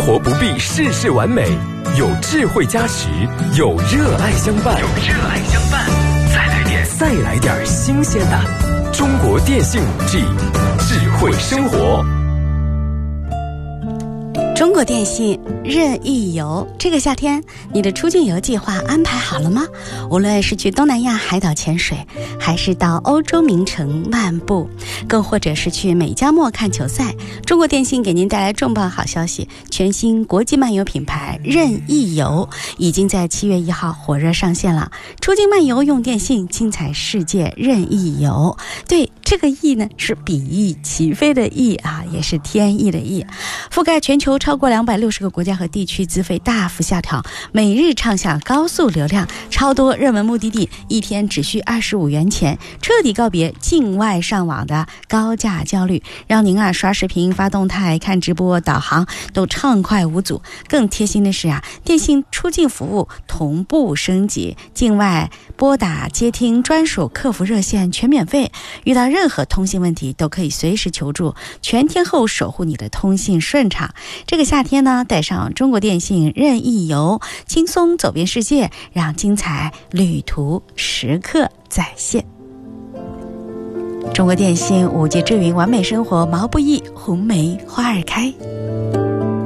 活不必事事完美，有智慧加持，有热爱相伴。再来点新鲜的。中国电信5G， 智慧生活。 中国电信任意游，这个夏天你的出境游计划安排好了吗？无论是去东南亚海岛潜水，还是到欧洲名城漫步，更或者是去美加墨看球赛，中国电信给您带来重磅好消息，全新国际漫游品牌任意游已经在7月1号火热上线了。出境漫游用电信，精彩世界任意游。对，这个意呢是比翼齐飞的翼啊，也是天意的意，覆盖全球超过260个国家和地区，资费大幅下调，每日畅享高速流量，超多热门目的地，一天只需25元钱，彻底告别境外上网的高价焦虑，让您刷视频、发动态、看直播、导航都畅快无阻。更贴心的是电信出境服务同步升级，境外拨打接听专属客服热线全免费，遇到任何通信问题都可以随时求助，全天候守护你的通信顺畅。这个夏天呢，带上中国电信任意游，轻松走遍世界，让精彩旅途时刻再现。中国电信5G 智云完美生活，毛不易，红梅花儿开。